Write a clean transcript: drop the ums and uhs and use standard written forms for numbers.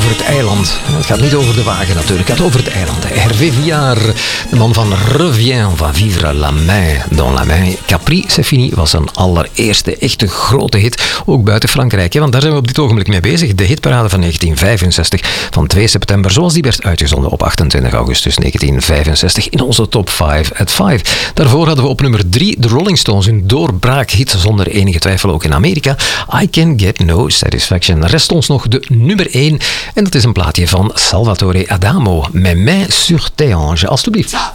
over het eiland. Het gaat niet over de wagen natuurlijk, het gaat over het eiland. Hervé Villard, de man van Reviens, on va vivre la main dans la main. Capri, c'est fini was zijn allereerste echte grote hit, ook buiten Frankrijk. Want daar zijn we op dit ogenblik mee bezig. De hitparade van 1965 van 2 september, zoals die werd uitgezonden op 28 augustus 1965 in onze top 5 at 5. Daarvoor hadden we op nummer 3 de Rolling Stones, hun doorbraakhit zonder enige twijfel ook in Amerika. I Can Get No Satisfaction. Rest ons nog de nummer 1 en dat is een plaatje van Salvatore Adamo, Mes mains sur tes hanches. Alsjeblieft.